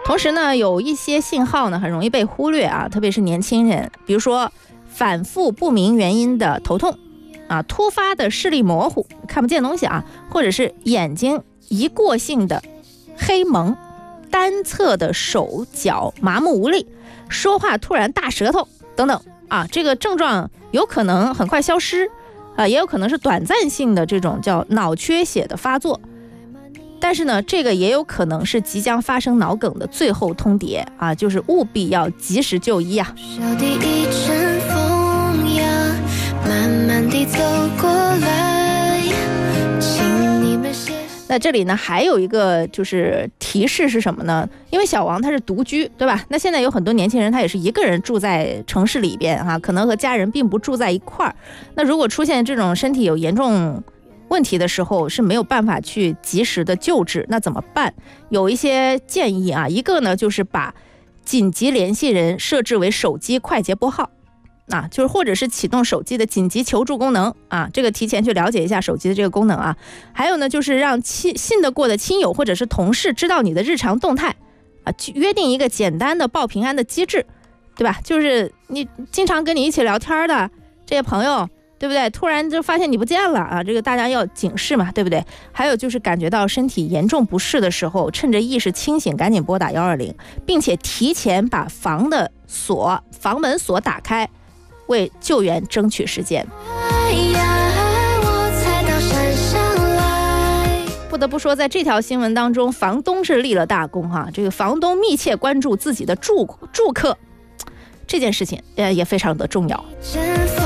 同时呢，有一些信号呢很容易被忽略啊，特别是年轻人，比如说反复不明原因的头痛啊，突发的视力模糊，看不见东西啊，或者是眼睛一过性的黑蒙，单侧的手脚麻木无力，说话突然大舌头等等啊，这个症状有可能很快消失啊，也有可能是短暂性的这种叫脑缺血的发作。但是呢，这个也有可能是即将发生脑梗的最后通牒啊，就是务必要及时就医啊。 小弟一阵风呀，慢慢地走过来，请你们写。 那这里呢还有一个就是提示是什么呢？因为小王他是独居，对吧？那现在有很多年轻人他也是一个人住在城市里边哈，可能和家人并不住在一块儿。那如果出现这种身体有严重问题的时候，是没有办法去及时的救治，那怎么办？有一些建议啊，一个呢就是把紧急联系人设置为手机快捷拨号啊，就是或者是启动手机的紧急求助功能啊，这个提前去了解一下手机的这个功能啊。还有呢，就是让信得过的亲友或者是同事知道你的日常动态啊，约定一个简单的报平安的机制，对吧？就是你经常跟你一起聊天的这些朋友，对不对？突然就发现你不见了啊，这个大家要警示嘛，对不对？还有就是感觉到身体严重不适的时候，趁着意识清醒，赶紧拨打120，并且提前把房门锁打开，为救援争取时间。不得不说，在这条新闻当中，房东是立了大功哈。这个房东密切关注自己的住客，这件事情也非常的重要。